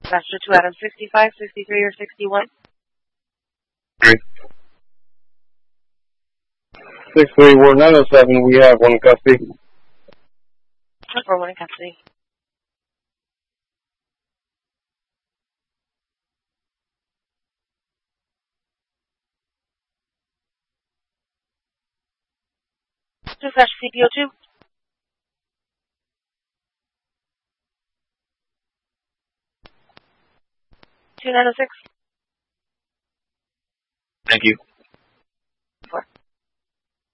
Master 2 Adam 65, 63, or 61? 63, Ward 907, we have one in custody. For one in custody. Dispatch CPO2. 2906. Thank you.